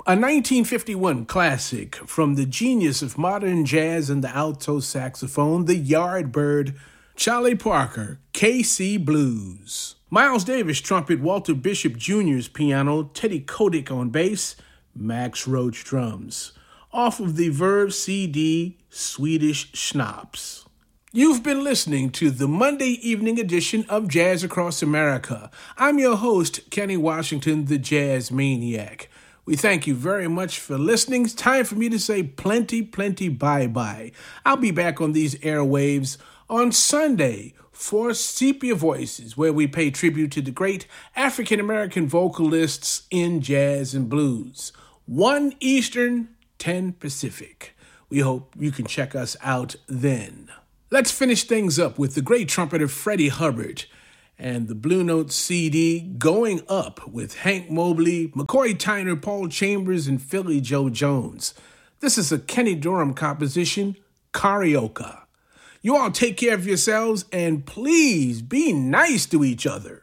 A 1951 classic from the genius of modern jazz and the alto saxophone, the Yardbird, Charlie Parker, KC Blues. Miles Davis trumpet, Walter Bishop Jr.'s piano, Teddy Kotick on bass, Max Roach drums. Off of the Verve CD, Swedish Schnapps. You've been listening to the Monday evening edition of Jazz Across America. I'm your host, Kenny Washington, the Jazz Maniac. We thank you very much for listening. It's time for me to say plenty bye-bye. I'll be back on these airwaves on Sunday for Sepia Voices, where we pay tribute to the great African-American vocalists in jazz and blues. 1 Eastern, 10 Pacific. We hope you can check us out then. Let's finish things up with the great trumpeter Freddie Hubbard and the Blue Note CD Going Up with Hank Mobley, McCoy Tyner, Paul Chambers, and Philly Joe Jones. This is a Kenny Dorham composition, Carioca. You all take care of yourselves and please be nice to each other.